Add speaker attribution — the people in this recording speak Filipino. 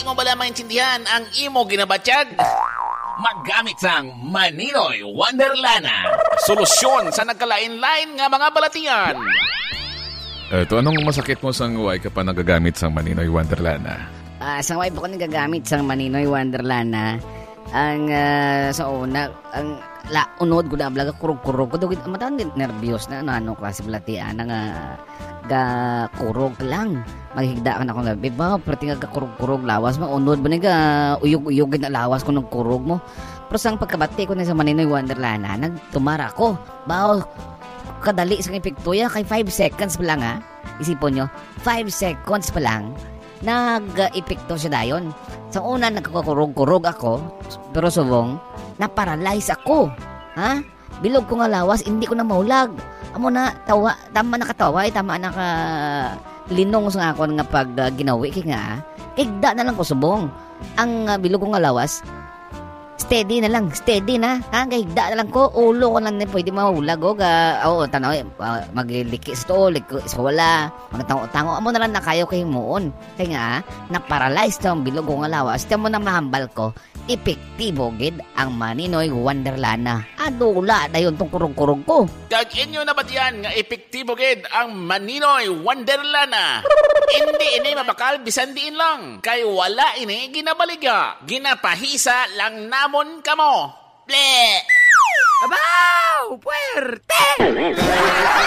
Speaker 1: di mo bala maintindihan ang imo ginabatyag?
Speaker 2: Maggamit sang Maninoy Wonderlana.
Speaker 1: Solusyon sa nagkalain-lain nga mga balatian.
Speaker 3: Ito, anong masakit mo sang way ka pa nagagamit sang Maninoy Wonderlana?
Speaker 4: Sa way po ko nagagamit sang Maninoy Wonderlana. Ang sa una, ang unod ko na ablaga kurog-kurog ko. Matan din nervyos na ano klase balatian nga kurog lang. Maghigda ka na akong gabi. Ba, pati nga kurog-kurog lawas mo. Unod ba nga uyog-uyog na lawas ko ng kurog mo. Pero sang pagkabati ko na sa Maninoy Wonderlana, nagtumara ko. Ba, kadali sa epekto yan. Kay 5 seconds pa lang ha. Isipon nyo, 5 seconds pa lang nag-epekto siya dayon. Sa una, nagkakurog-kurog ako, pero subong, naparalyze ako. Ha? Bilog ko nga lawas, hindi ko na maulag. Amo na, tama nakatawa, tama linong sa ako nga pag ginawi, kaya kigda na lang ko subong. Ang bilog ko nga lawas, steady na. Kigda na lang ko, ulo ko lang na pwede maulag. Tanaw, maglikis to, likis wala, magtango-tango. Amo na lang na kayo kay muon. Kaya nga, na-paralyze to ang bilog ko nga lawas. Tiyan mo na mahambal ko, epektibo gid ang Maninoy Wonderlana. Adula na yun tong kurong-kurong ko.
Speaker 1: Kag inyo na ba diyan nga epektibo gid ang Maninoy Wonderlana? Hindi ini mabakal bisan diin lang. Kay wala ini ginabaliga. Ginapahisa lang namon kamo. Ble!
Speaker 5: Abaw! Puwerte!